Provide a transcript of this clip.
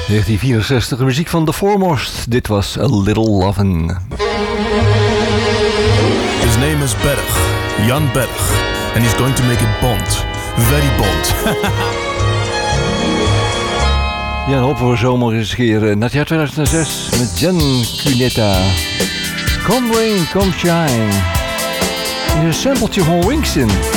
1964, de muziek van The Foremost. Dit was A Little Lovin'. His name is Berg, Jan Berg, and he's going to make it Bond. Very Bond. Ja, dan hopen we zomaar eens een keer naar het jaar 2006 met Jen Cuneta. Come rain, come shine. Een sampletje van Winston.